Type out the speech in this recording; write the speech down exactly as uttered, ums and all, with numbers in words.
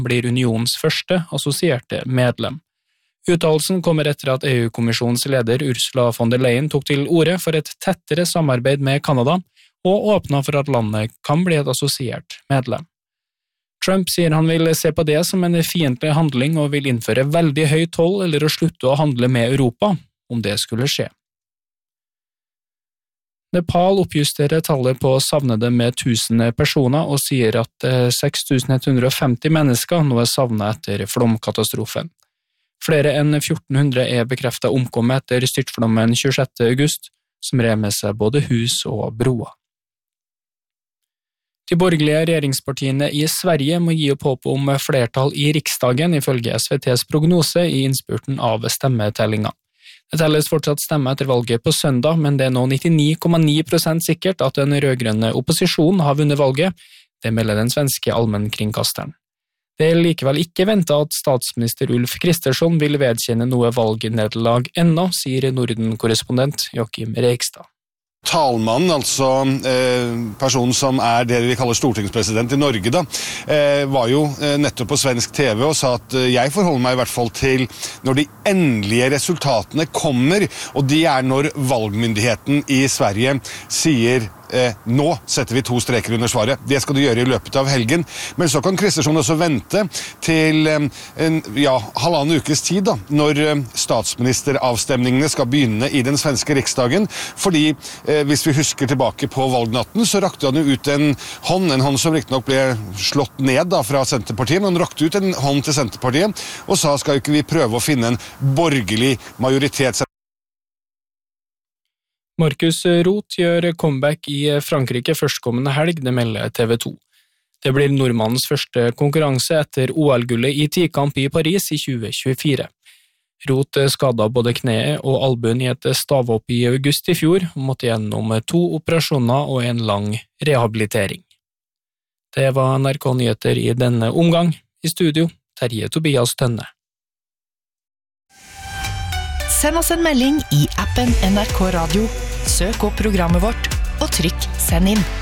blir unionens første assosierte medlem. Uttalelsen kommer etter at E U-kommisjonens leder Ursula von der Leyen tok til orde for et tettere samarbeid med Kanada og åpnet for at landet kan bli et assosiert medlem. Trump sier han vil se på det som en fiendtlig handling og vil innføre veldig høy toll eller å slutte å handle med Europa, om det skulle skje. Nepal oppjusterer tallet på savnede med tusen personer og sier at seks tusen ett hundre og femti mennesker nå er savnet etter flomkatastrofen. Flere enn fjorten hundre er bekreftet omkommet etter styrtflommen tjuesjette august, som rev med seg både hus og broer. De borgerlige regjeringspartiene i Sverige må gi opp håp om flertall i Riksdagen ifølge S V T's prognose i innspurten av stemmetellinga. Det telles fortsatt stemme etter valget på søndag, men det er nå nittini komma ni prosent sikkert at den rødgrønne opposisjonen har vunnet valget, det melder den svenske allmennkringkasteren. Det er likevel ikke ventet at statsminister Ulf Kristersson vil vedkjenne noe valgnederlag ennå, sier Norden-korrespondent Joachim Rekstad. Talmannen, altså eh, personen som er det vi kaller stortingspresident i Norge, da, eh, var jo eh, nettopp på svensk T V og sa at eh, jeg forholder meg i hvert fall til når de endelige resultatene kommer, og de er når valgmyndigheten i Sverige sier Eh, nå setter vi to streker under svaret. Det skal du gjøre i løpet av helgen. Men så kan Kristersson også vente til eh, en ja, halvannen ukes tid da, når eh, statsministeravstemningene skal begynne i den svenske riksdagen. Fordi eh, hvis vi husker tilbake på valgnatten, så rakte han jo ut en hånd, en hånd som riktignok ble slått ned da, fra Senterpartiet, men han rakte ut en hånd til Senterpartiet og sa skal ikke vi prøve å finne en borgerlig majoritet. Markus Roth gjør comeback i Frankrike førstkommende helg, det melder T V to. Det blir nordmannens første konkurranse etter O L-gullet i tikamp i Paris i tjue tjuefire. Roth skadet både kneet og albuen i et stavhopp i august i fjor, og måtte gjennom to operasjoner og en lang rehabilitering. Det var N R K Nyheter i denne omgang. I studio, Terje Tobias Tønne. Send oss en melding i appen N R K Radio. Søk opp programmet vårt og trykk send inn.